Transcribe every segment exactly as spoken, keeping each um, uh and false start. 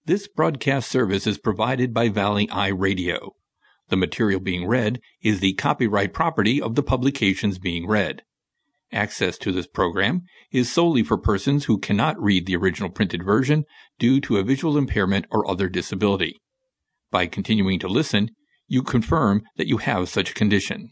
This broadcast service is provided by Valley Eye Radio. The material being read is the copyright property of the publications being read. Access to this program is solely for persons who cannot read the original printed version due to a visual impairment or other disability. By continuing to listen, you confirm that you have such a condition.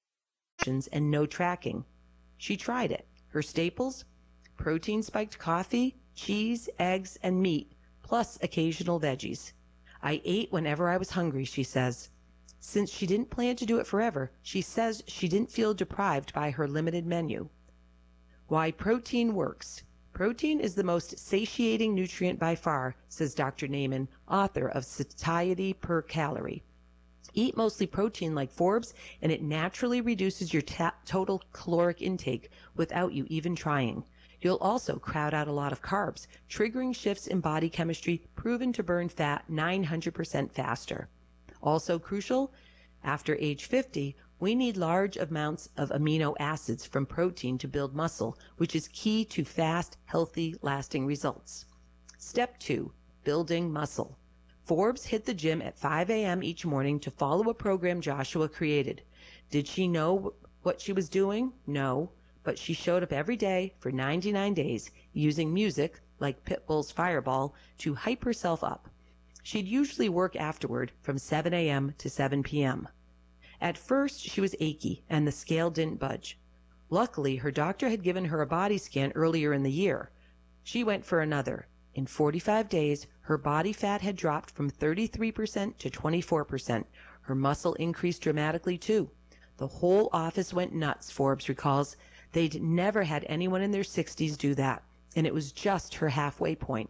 And no tracking. She tried it. Her staples? Protein-spiked coffee, cheese, eggs, and meat, plus occasional veggies. I ate whenever I was hungry, she says. Since she didn't plan to do it forever, she says she didn't feel deprived by her limited menu. Why protein works. Protein is the most satiating nutrient by far, says Doctor Naiman, author of Satiety Per Calorie. Eat mostly protein like Forbes, and it naturally reduces your ta- total caloric intake without you even trying. You'll also crowd out a lot of carbs, triggering shifts in body chemistry proven to burn fat nine hundred percent faster. Also crucial, after age fifty, we need large amounts of amino acids from protein to build muscle, which is key to fast, healthy, lasting results. Step two, building muscle. Forbes hit the gym at five a.m. each morning to follow a program Joshua created. Did she know what she was doing? No. But she showed up every day for ninety-nine days using music, like Pitbull's Fireball, to hype herself up. She'd usually work afterward from seven a.m. to seven p.m. At first, she was achy, and the scale didn't budge. Luckily, her doctor had given her a body scan earlier in the year. She went for another. In forty-five days, her body fat had dropped from thirty-three percent to twenty-four percent. Her muscle increased dramatically, too. The whole office went nuts, Forbes recalls. They'd never had anyone in their sixties do that, and it was just her halfway point.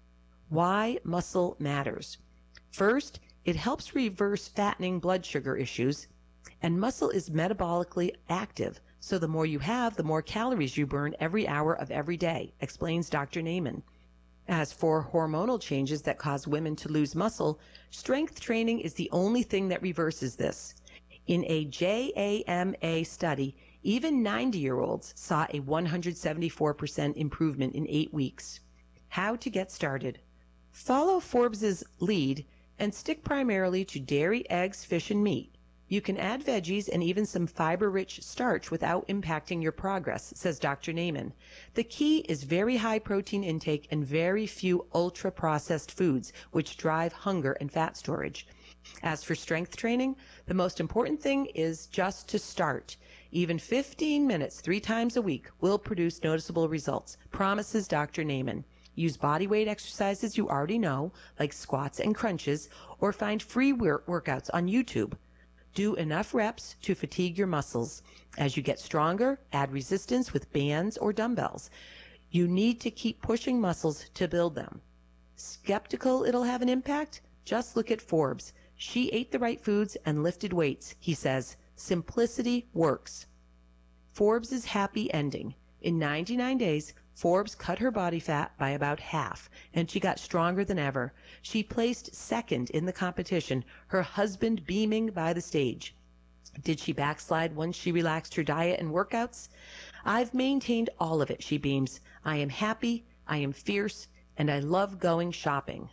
Why muscle matters. First, it helps reverse fattening blood sugar issues, and muscle is metabolically active, so the more you have, the more calories you burn every hour of every day, explains Doctor Naiman. As for hormonal changes that cause women to lose muscle, strength training is the only thing that reverses this. In a J A M A study, even ninety-year-olds saw a one hundred seventy-four percent improvement in eight weeks. How to get started. Follow Forbes's lead and stick primarily to dairy, eggs, fish, and meat. You can add veggies and even some fiber-rich starch without impacting your progress, says Doctor Naiman. The key is very high protein intake and very few ultra-processed foods, which drive hunger and fat storage. As for strength training, the most important thing is just to start. Even fifteen minutes three times a week will produce noticeable results, promises Doctor Naiman. Use body weight exercises you already know, like squats and crunches, or find free work- workouts on YouTube. Do enough reps to fatigue your muscles. As you get stronger, add resistance with bands or dumbbells. You need to keep pushing muscles to build them. Skeptical it'll have an impact? Just look at Forbes. She ate the right foods and lifted weights, he says. Simplicity works. Forbes' happy ending. In ninety-nine days, Forbes cut her body fat by about half, and she got stronger than ever. She placed second in the competition, her husband beaming by the stage. Did she backslide once she relaxed her diet and workouts? I've maintained all of it, she beams. I am happy, I am fierce, and I love going shopping.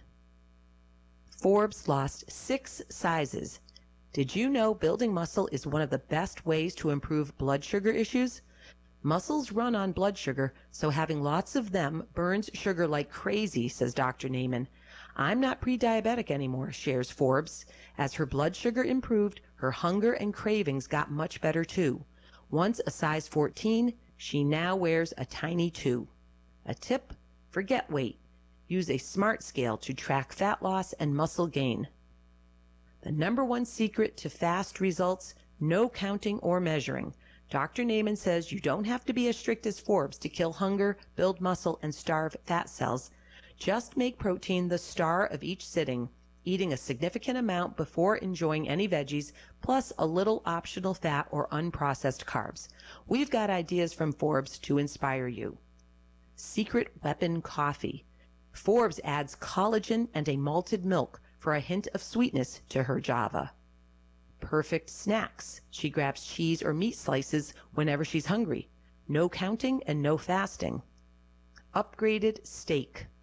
Forbes lost six sizes. Did you know building muscle is one of the best ways to improve blood sugar issues? Muscles run on blood sugar, so having lots of them burns sugar like crazy, says Doctor Naiman. I'm not pre-diabetic anymore, shares Forbes. As her blood sugar improved, her hunger and cravings got much better too. Once a size fourteen, she now wears a tiny two. A tip, forget weight. Use a smart scale to track fat loss and muscle gain. The number one secret to fast results, no counting or measuring. Doctor Naiman says you don't have to be as strict as Forbes to kill hunger, build muscle, and starve fat cells. Just make protein the star of each sitting, eating a significant amount before enjoying any veggies, plus a little optional fat or unprocessed carbs. We've got ideas from Forbes to inspire you. Secret weapon coffee. Forbes adds collagen and a malted milk for a hint of sweetness to her Java. Perfect snacks. She grabs cheese or meat slices whenever she's hungry. No counting and no fasting. Upgraded steak.